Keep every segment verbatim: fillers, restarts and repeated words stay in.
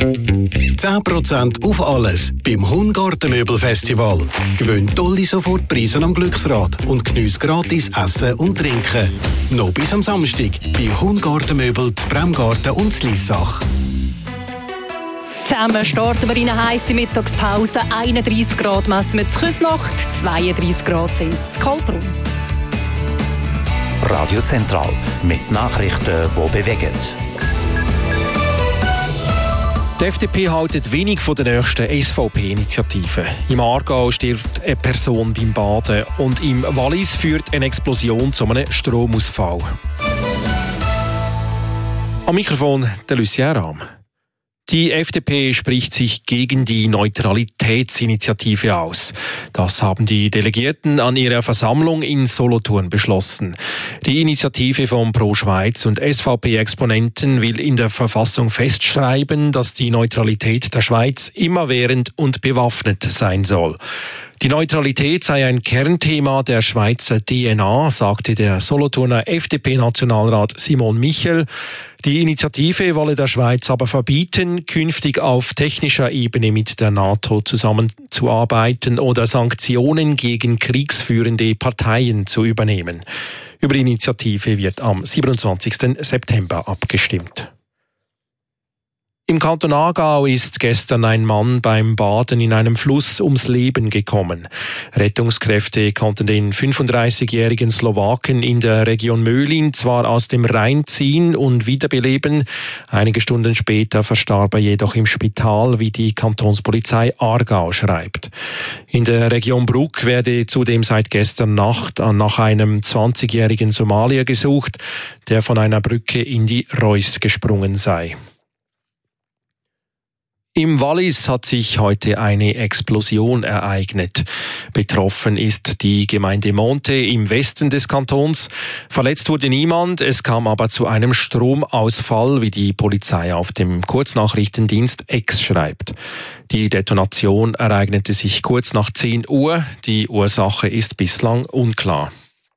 zehn Prozent auf alles beim Hungartenmöbelfestival. Gewinn tolle Sofortpreise am Glücksrad und geniesse gratis Essen und Trinken. Noch bis am Samstag bei Hungartenmöbel, Bremgarten und Slissach. Zusammen starten wir in eine heisse Mittagspause. einunddreissig Grad messen wir zu Küsnacht, zweiunddreissig Grad sind es zu Kalbrunn. Radio Zentral mit Nachrichten, die bewegen. Die F D P hält wenig von der nächsten S V P-Initiative. Im Aargau stirbt eine Person beim Baden und im Wallis führt eine Explosion zu einem Stromausfall. Am Mikrofon der Lucien Rahm. Die F D P spricht sich gegen die Neutralitätsinitiative aus. Das haben die Delegierten an ihrer Versammlung in Solothurn beschlossen. Die Initiative von Pro Schweiz und S V P-Exponenten will in der Verfassung festschreiben, dass die Neutralität der Schweiz immerwährend und bewaffnet sein soll. Die Neutralität sei ein Kernthema der Schweizer D N A, sagte der Solothurner F D P-Nationalrat Simon Michel. Die Initiative wolle der Schweiz aber verbieten, künftig auf technischer Ebene mit der NATO zusammenzuarbeiten oder Sanktionen gegen kriegsführende Parteien zu übernehmen. Über die Initiative wird am siebenundzwanzigsten September abgestimmt. Im Kanton Aargau ist gestern ein Mann beim Baden in einem Fluss ums Leben gekommen. Rettungskräfte konnten den fünfunddreißigjährigen Slowaken in der Region Möhlin zwar aus dem Rhein ziehen und wiederbeleben. Einige Stunden später verstarb er jedoch im Spital, wie die Kantonspolizei Aargau schreibt. In der Region Bruck werde zudem seit gestern Nacht nach einem zwanzigjährigen Somalier gesucht, der von einer Brücke in die Reuss gesprungen sei. Im Wallis hat sich heute eine Explosion ereignet. Betroffen ist die Gemeinde Monte im Westen des Kantons. Verletzt wurde niemand, es kam aber zu einem Stromausfall, wie die Polizei auf dem Kurznachrichtendienst X schreibt. Die Detonation ereignete sich kurz nach zehn Uhr. Die Ursache ist bislang unklar.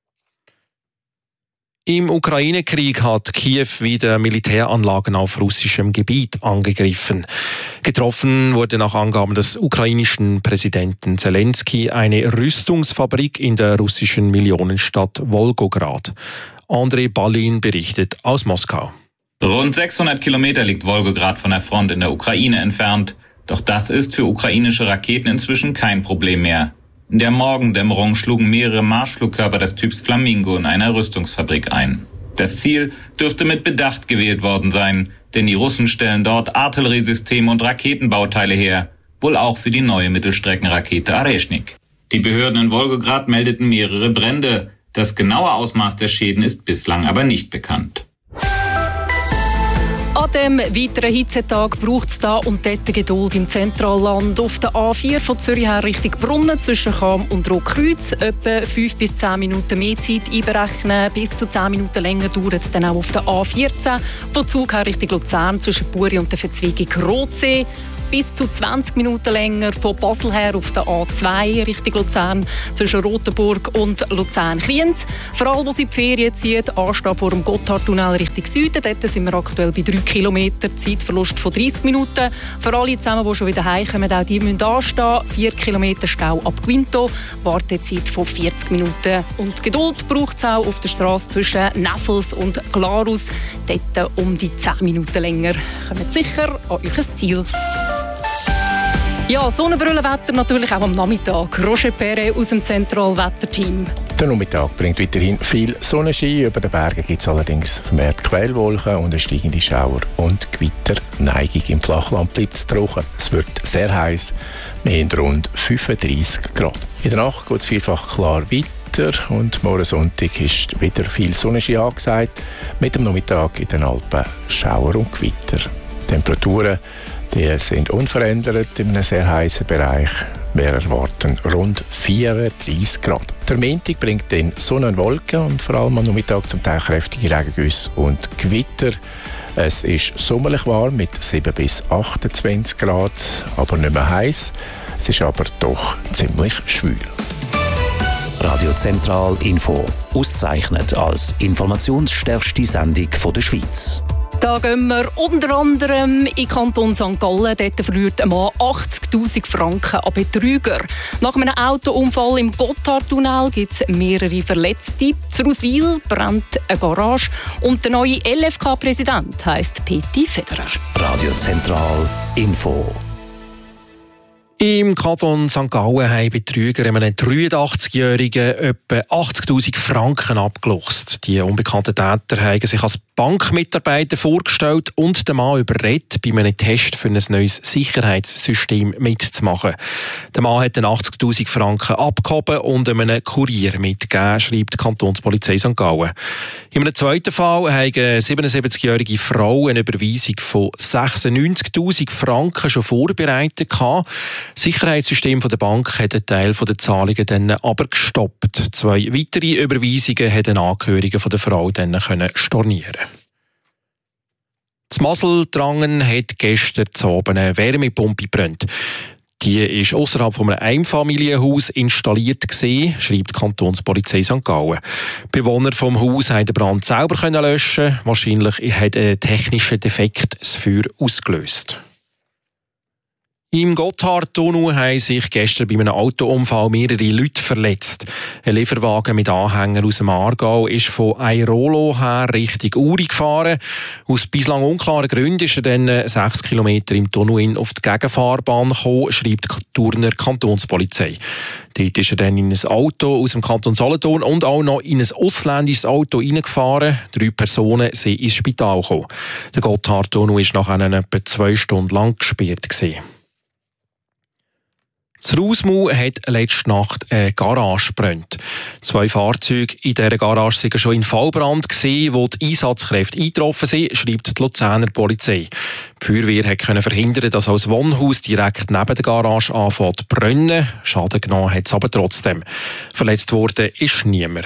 Im Ukraine-Krieg hat Kiew wieder Militäranlagen auf russischem Gebiet angegriffen. Getroffen wurde nach Angaben des ukrainischen Präsidenten Zelensky eine Rüstungsfabrik in der russischen Millionenstadt Wolgograd. Andrei Balin berichtet aus Moskau. Rund sechshundert Kilometer liegt Wolgograd von der Front in der Ukraine entfernt. Doch das ist für ukrainische Raketen inzwischen kein Problem mehr. In der Morgendämmerung schlugen mehrere Marschflugkörper des Typs Flamingo in einer Rüstungsfabrik ein. Das Ziel dürfte mit Bedacht gewählt worden sein, denn die Russen stellen dort Artilleriesysteme und Raketenbauteile her, wohl auch für die neue Mittelstreckenrakete Areshnik. Die Behörden in Wolgograd meldeten mehrere Brände. Das genaue Ausmaß der Schäden ist bislang aber nicht bekannt. An diesem weiteren Hitzetag braucht es da und dort Geduld im Zentralland. Auf der A vier von Zürich her Richtung Brunnen zwischen Cham und Rotkreuz etwa fünf bis zehn Minuten mehr Zeit einberechnen. Bis zu zehn Minuten länger dauert es dann auch auf der A vierzehn von Zug her Richtung Luzern zwischen Buri und der Verzweigung Rotsee. Bis zu zwanzig Minuten länger von Basel her auf der A zwei Richtung Luzern zwischen Rotenburg und Luzern-Kriens. Vor allem, wo sie die Ferien zieht, anstehen vor dem Gotthardtunnel Richtung Süden. Dort sind wir aktuell bei drei Kilometern, Zeitverlust von dreißig Minuten. Für alle zusammen, die schon wieder heimkommen, auch die müssen anstehen. vier Kilometer Stau ab Quinto, Wartezeit von vierzig Minuten. Und Geduld braucht es auch auf der Straße zwischen Neffels und Glarus. Dort um die zehn Minuten länger. Kommt sicher an euch Ziel. Ja, Sonnenbrillenwetter natürlich auch am Nachmittag. Roger Perret aus dem Zentralwetterteam. Der Nachmittag bringt weiterhin viel Sonnenschein. Über den Bergen gibt es allerdings vermehrt Quellwolken und eine steigende Schauer- und Gewitterneigung. Im Flachland bleibt es trocken. Es wird sehr heiß, wir haben rund fünfunddreissig Grad. In der Nacht geht es vielfach klar weiter und morgen Sonntag ist wieder viel Sonnenschein angesagt. Mit dem Nachmittag in den Alpen Schauer und Gewitter. Temperaturen die sind unverändert in einem sehr heißen Bereich. Wir erwarten rund vierunddreissig Grad. Der Montag bringt dann Sonne und Wolken und vor allem am Nachmittag zum Teil kräftige Regengüsse und Gewitter. Es ist sommerlich warm mit sieben bis achtundzwanzig Grad, aber nicht mehr heiß. Es ist aber doch ziemlich schwül. Radio Zentral Info, ausgezeichnet als informationsstärkste Sendung der Schweiz. Da gehen wir unter anderem in Kanton Sankt Gallen. Dort verliert ein Mann achtzigtausend Franken an Betrüger. Nach einem Autounfall im Gotthardtunnel gibt es mehrere Verletzte. Zu Ruswil brennt eine Garage. Und der neue L F K-Präsident heisst Peti Federer. Radio Zentral Info. Im Kanton Sankt Gallen haben Betrüger einem dreiundachtzigjährigen etwa achtzigtausend Franken abgeluchst. Die unbekannten Täter haben sich als Bankmitarbeiter vorgestellt und den Mann überredet, bei einem Test für ein neues Sicherheitssystem mitzumachen. Der Mann hat den achtzigtausend Franken abgehoben und einem Kurier mitgegeben, schreibt die Kantonspolizei Sankt Gallen. In einem zweiten Fall hat eine siebenundsiebzigjährige Frau eine Überweisung von sechsundneunzigtausend Franken schon vorbereitet gehabt. Das Sicherheitssystem der Bank hat einen Teil der Zahlungen dann aber gestoppt. Zwei weitere Überweisungen konnten Angehörige der Frau dann stornieren. Das Maseldrangen hat gestern Abend eine Wärmepumpe gebrannt. Die ist ausserhalb von einem Einfamilienhaus installiert gewesen, schreibt die Kantonspolizei Sankt Gallen. Die Bewohner vom Haus konnten den Brand selber löschen. Wahrscheinlich hat ein technischer Defekt das Feuer ausgelöst. Im Gotthardtunnel haben sich gestern bei einem Autounfall mehrere Leute verletzt. Ein Lieferwagen mit Anhänger aus dem Aargau ist von Airolo her Richtung Uri gefahren. Aus bislang unklaren Gründen ist er dann sechs Kilometer im Tunnel auf die Gegenfahrbahn gekommen, schreibt die Thurner Kantonspolizei. Dort ist er dann in ein Auto aus dem Kanton Solothurn und auch noch in ein ausländisches Auto reingefahren. Drei Personen sind ins Spital gekommen. Der Gotthardtunnel war nachher etwa zwei Stunden lang gesperrt gewesen. Das Rausmau hat letzte Nacht eine Garage gebrannt. Zwei Fahrzeuge in dieser Garage waren schon in Vollbrand, wo die Einsatzkräfte eingetroffen sind, schreibt die Luzerner Polizei. Die Feuerwehr konnte verhindern, dass auch das Wohnhaus direkt neben der Garage anfängt zu brennen. Schaden genommen hat es aber trotzdem. Verletzt worden ist niemand.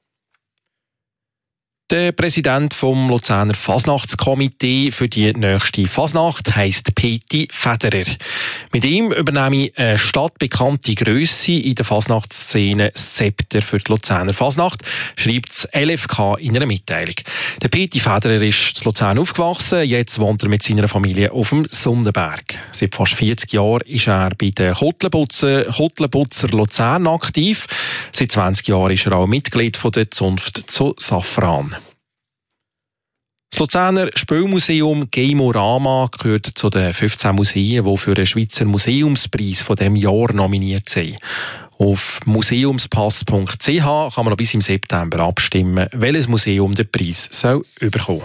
Der Präsident vom Luzerner Fasnachtskomitee für die nächste Fasnacht heisst Peti Federer. Mit ihm übernehme ich eine stadtbekannte Grösse in der Fasnachtsszene das Zepter für die Luzerner Fasnacht, schreibt das L F K in einer Mitteilung. Der Peti Federer ist in Luzern aufgewachsen, jetzt wohnt er mit seiner Familie auf dem Sonnenberg. Seit fast vierzig Jahren ist er bei den Kotlenputzer, Kotlenputzer Luzern aktiv. Seit zwanzig Jahren ist er auch Mitglied von der Zunft zu Safran. Das Luzerner Spielmuseum Gamorama gehört zu den fünfzehn Museen, die für den Schweizer Museumspreis von diesem Jahr nominiert sind. Auf museumspass punkt c h kann man noch bis im September abstimmen, welches Museum den Preis soll bekommen.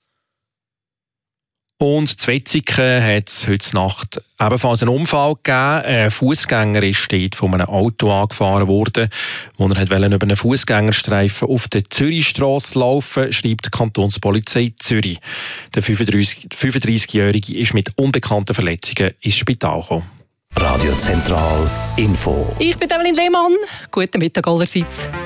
Und in Wetzikon hat es heute Nacht ebenfalls einen Unfall gegeben. Ein Fußgänger ist dort von einem Auto angefahren worden, wo er über einen Fußgängerstreifen auf der Zürichstrasse laufen, schreibt die Kantonspolizei Zürich. Der fünfunddreißigjährige ist mit unbekannten Verletzungen ins Spital gekommen. Radio Zentral Info. Ich bin Evelyn Lehmann. Guten Mittag allerseits.